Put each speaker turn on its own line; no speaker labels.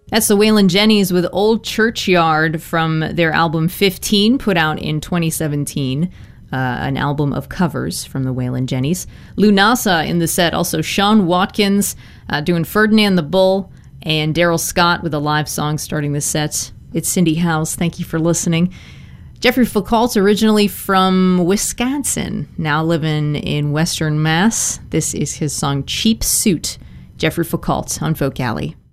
That's the Waylon Jennys with Old Churchyard from their album 15, put out in 2017. An album of covers from the Waylon Jennys. Lunasa in the set, also Sean Watkins doing Ferdinand the Bull, and Daryl Scott with a live song starting the set. It's Cindy House. Thank you for listening. Jeffrey Foucault, originally from Wisconsin, now living in Western Mass. This is his song Cheap Suit. Jeffrey Foucault on Folk Alley.